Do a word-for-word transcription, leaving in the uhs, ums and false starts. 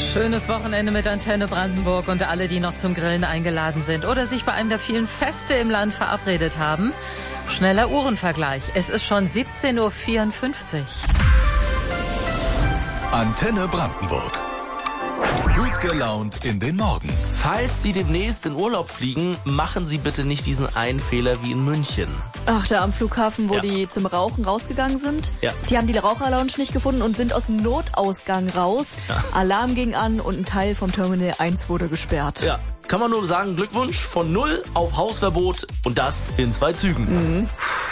Schönes Wochenende mit Antenne Brandenburg und alle, die noch zum Grillen eingeladen sind oder sich bei einem der vielen Feste im Land verabredet haben. Schneller Uhrenvergleich. Es ist schon siebzehn Uhr vierundfünfzig. Antenne Brandenburg. Gut gelaunt in den Morgen. Falls Sie demnächst in Urlaub fliegen, machen Sie bitte nicht diesen einen Fehler wie in München. Ach, da am Flughafen, wo Ja. die zum Rauchen rausgegangen sind. Ja. Die haben die Raucherlounge nicht gefunden und sind aus dem Notausgang raus. Ja. Alarm ging an und ein Teil vom Terminal eins wurde gesperrt. Ja, kann man nur sagen, Glückwunsch von null auf Hausverbot und das in zwei Zügen. Mhm.